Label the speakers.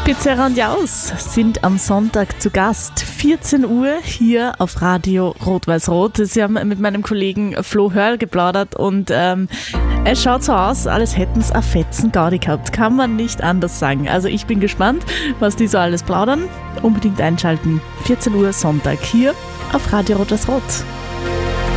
Speaker 1: Pizarra und Jaus sind am Sonntag zu Gast. 14 Uhr hier auf Radio Rot-Weiß-Rot. Sie haben mit meinem Kollegen Flo Hörl geplaudert und es schaut so aus, als hätten es eine fetzen Gaudi gehabt. Kann man nicht anders sagen. Also ich bin gespannt, was die so alles plaudern. Unbedingt einschalten. 14 Uhr Sonntag hier auf Radio Rot-Weiß-Rot.